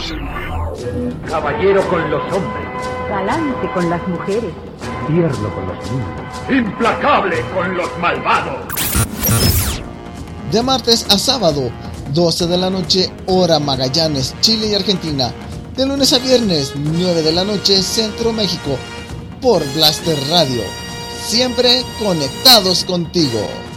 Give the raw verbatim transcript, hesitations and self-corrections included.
dioses. Caballero con los hombres. Galante con las mujeres. Tierno con los niños. Implacable con los malvados. De martes a sábado, doce de la noche, hora Magallanes, Chile y Argentina. De lunes a viernes, nueve de la noche, Centro México. Por Blaster Radio. Siempre conectados contigo.